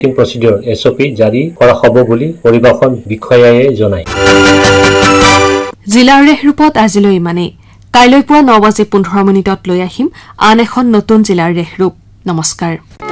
Procedure SOP জাৰি কৰা হ'ব বুলি পৰিবহণ বিষয়ায়ে জনায়। জিলাৰ ৰেহৰূপত আজিলৈ ইমানেই। কাইলৈ পুৱা 9:15 লৈ আহিম আন এখন নতুন জিলাৰ ৰেহৰূপ। নমস্কাৰ।